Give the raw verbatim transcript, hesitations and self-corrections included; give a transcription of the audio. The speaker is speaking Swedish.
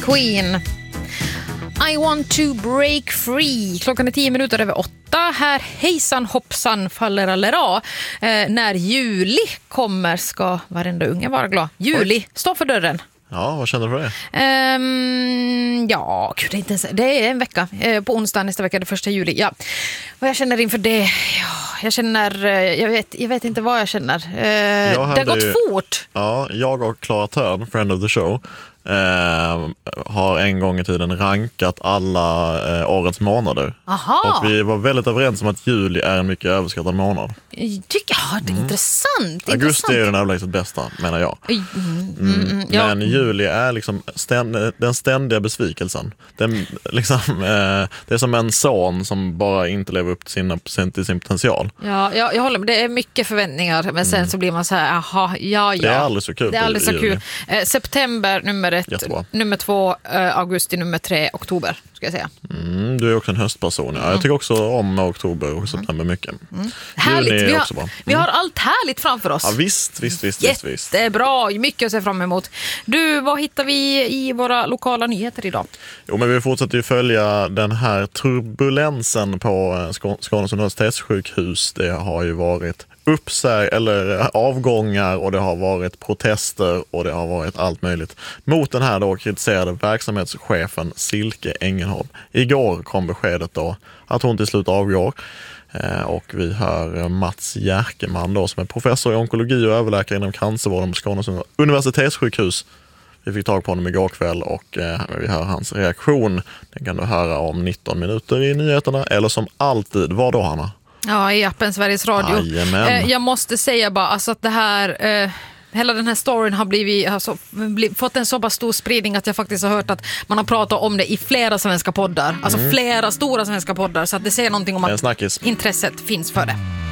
Queen. I want to break free. Klockan är tio minuter över åtta. Här hejsan hoppsan faller allera. Eh, när juli kommer ska varenda unge vara glad. Juli, stå för dörren. Ja, vad känner du för det? Um, ja, gud, det är, inte ens, det är en vecka. Eh, på onsdag nästa vecka, det första juli. Ja. Vad jag känner inför det? Ja, jag känner, jag vet, jag vet inte vad jag känner. Eh, jag det har gått ju, fort. Ja, jag och Clara Törn, friend of the show, Eh, har en gång i tiden rankat alla eh, årets månader. Aha. Och vi var väldigt överens om att juli är en mycket överskattad månad. Tycker jag, det är mm. intressant. Augusti intressant. är den överlägset bästa, menar jag. Mm, mm, mm, ja. Men juli är liksom ständ, den ständiga besvikelsen. Den, liksom, eh, det är som en son som bara inte lever upp till sin, till sin potential. Ja, jag, jag håller med. Det är mycket förväntningar, men sen mm. så blir man så här, aha, ja, ja. Det är aldrig så kul. Det är aldrig så kul. Eh, september nummer ett, Jättebra. nummer två, eh, augusti nummer tre, oktober ska jag säga. Mm, du är också en höstperson. Ja. Mm. Jag tycker också om oktober och september mycket. Mm. Härligt. Vi har, också bra. Mm. vi har allt härligt framför oss. Ja, visst, visst, visst. Jättebra, mycket att se fram emot. Du, vad hittar vi i våra lokala nyheter idag? Jo, men vi fortsätter ju följa den här turbulensen på Skånes universitetssjukhus. Det har ju varit uppsäg eller avgångar och det har varit protester och det har varit allt möjligt mot den här då kritiserade verksamhetschefen Silke Engenholm. Igår kom beskedet då att hon till slut avgår. Och vi hör Mats Järkeman då, som är professor i onkologi och överläkare inom cancervården på Skånes universitetssjukhus. Vi fick tag på honom igår kväll och eh, vi hör hans reaktion. Den kan du höra om nitton minuter i nyheterna eller som alltid. Var då, Hanna? Ja, i appen Sveriges Radio. Eh, jag måste säga bara alltså att det här... Eh... Hela den här storyn har blivit, alltså, blivit, fått en så pass stor spridning att jag faktiskt har hört att man har pratat om det i flera svenska poddar. Alltså mm. flera stora svenska poddar. Så att det säger någonting om att intresset finns för det.